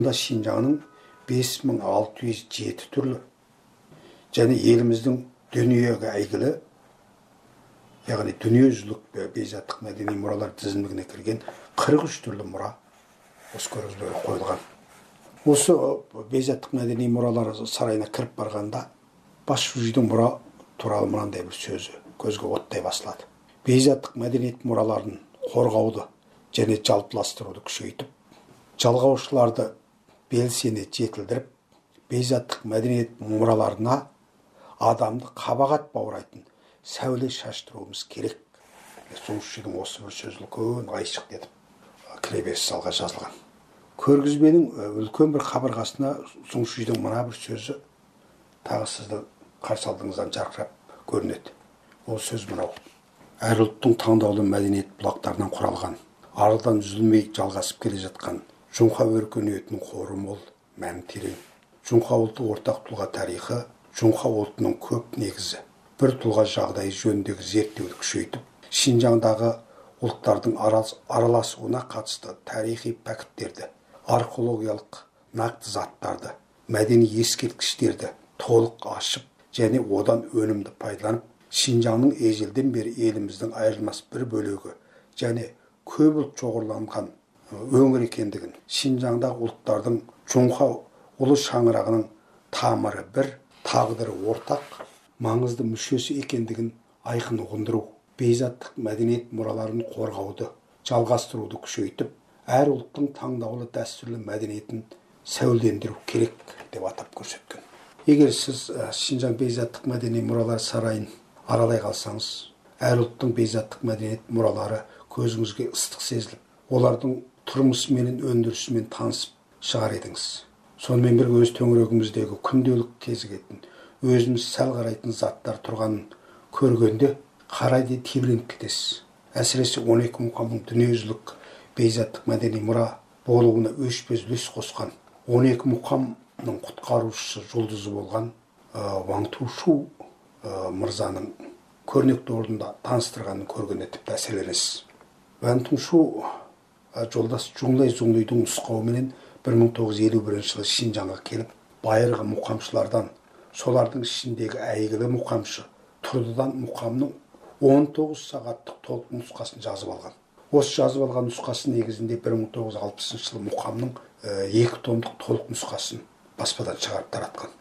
Шинжаңның 5607 түрлі және еліміздің дүниеге әйгілі, яғни дүниежүзілік бейзаттық мәдени мұралар тізіміне кірген 43 түрлі мұра осы көргізбеге қойылған. Осы бейзаттық мәдени мұралар сарайына кіріп барғанда бас шужидің мұра туралы мынандай бір сөзі көзге оттай басылады. Бейзаттық мәдениет мұраларын қорғауды және жалпыластыруды күшейтіп, жалғаушыларды белсене жетілдіріп, бейзаттық мәдениет мұраларына адамды қабағат баурайтын сәуле шаштыруымыз керек. Сұңғышжидың осы бір сөзі үлкен айшық етіп кіреберіс залға жазылған. Көргізбенің үлкен бір қабырғасына Сұңғышжидың мына бір сөзі тағы сізді қарсы алдыңыздан жарқырап көрінеді. Ол сөз мынау: әр ұлттың таңдаулы мәдениет бұлақтарынан құралған, арыдан үзілмей жалғасып келе жатқан Жоңқа өркениетінің қоры мол, мәні терең. Жоңқа ұлты ортақ тұлға тарихы, Жоңқа ұлтының көп негізі, бір тұлға жағдайы жөніндегі зерттеуді күшейтіп, Шинжаңдағы ұлттардың араласуына қатысты тарихи пәкіттерді, археологиялық нақты заттарды, мәдени ескерткіштерді толық ашып және одан өнімді пайдаланып, Шинжаңның ежелден бері еліміздің айырылмас бір бөлігі және көп ұлт шоғырланған өңір екендігін, Шинжаңдағы ұлттардың Жоңқа ұлы шаңырағының тамыры бір, тағдыры ортақ, маңызды мүшесі екендігін айқын ұғындыру, бейзаттық мәдениет мұраларын қорғауды, жалғастыруды күшейтіп, әр ұлттың таңдаулы дәстүрлі мәдениетін сәулелендіру керек деп атап көрсеткен. Егер сіз Шинжаң бейзаттық мәдени мұралар сарайын аралай қалсаңыз, әр ұлттың бейзаттық мәдениет мұралары көзіңізге ыстық сезіліп, олардың тұрмысымен, өндірісімен танысып шығар едіңіз. Сонымен бірге өз төңірегіміздегі күнделік кезігетін, өзіміз сәл қарайтын заттар тұрғанын көргенде қарайды тебіреніп кетесіз. Әсіресе 12 мұқамның дүниежүзілік бейзаттық мәдени мұра болуына өшпес үлес қосқан 12 мұқамның құтқарушысы жұлдызы болған Ван Тушу мырзаның көрнекті орнында таныстырғанын көргенде тіпті әсерленесіз. Ван Тушу жолдас Жунлай Зунлайдың нұсқауыменен 1951 жылы Шинжаңға келіп, байырғы мұқамшылардан, солардың ішіндегі әйгілі мұқамшы Тұрдыдан мұқамның 19 сағаттық толық нұсқасын жазып алған. Осы жазып алған нұсқасы негізінде 1960 жылы мұқамның 2 томдық толық нұсқасын баспадан шығарып таратқан.